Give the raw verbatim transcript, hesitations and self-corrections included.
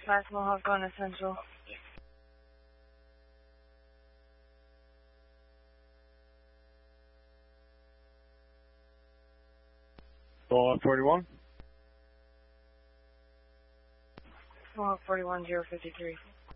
Mass Mohawk on Essential. Mohawk forty-one. Mohawk forty-one, zero fifty-three.